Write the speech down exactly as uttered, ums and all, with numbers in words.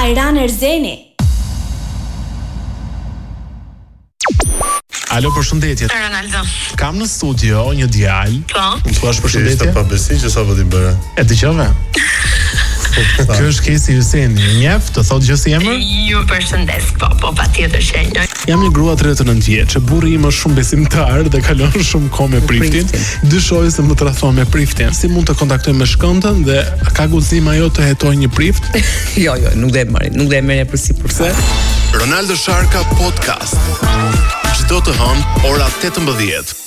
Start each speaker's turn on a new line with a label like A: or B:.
A: Ajran Erzeni.
B: Alo, përshëndetje.
C: Ronaldo.
B: Kam në studio një djalë.
C: Po.
B: Më thua përshëndetje?
D: Ishte pa besi që sa po ti bëre.
B: E dëgjove? Ky është Kesi Hyseni. Njef, të thotë gjë si emër?
C: Ju përshëndes, po, po, patjetër që e njeh.
B: Jam një grua tridhjetë e nëntë vjeçë, burri im është shumë besimtar dhe kalon shumë kohë me priftin. Dyshoj se më tradhton me priftin. Si mund të kontaktoj me shkëndën dhe ka guxim ajo të hetojë një prift?
E: Jo, jo, nuk do e marr, nuk do e merr për sipërse.
D: Ronaldo Sharka Podcast. Çdo të hënë ora tetëmbëdhjetë.